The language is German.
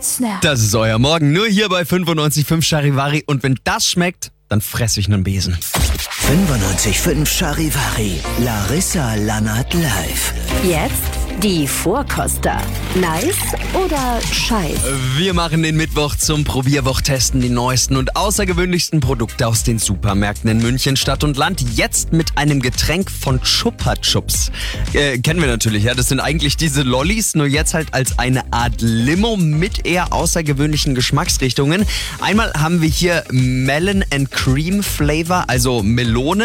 Snap. Das ist euer Morgen, nur hier bei 95.5 Charivari. Und wenn das schmeckt, dann fresse ich einen Besen. 95.5 Charivari, Larissa Lannert live. Jetzt die Vorkoster. Nice oder scheiß? Wir machen den Mittwoch zum Probierwoch-Testen die neuesten und außergewöhnlichsten Produkte aus den Supermärkten in München, Stadt und Land. Jetzt mit einem Getränk von Chupa Chups. Kennen wir natürlich, ja. Das sind eigentlich diese Lollis, nur jetzt halt als eine Art Limo mit eher außergewöhnlichen Geschmacksrichtungen. Einmal haben wir hier Melon and Cream Flavor, also Melone.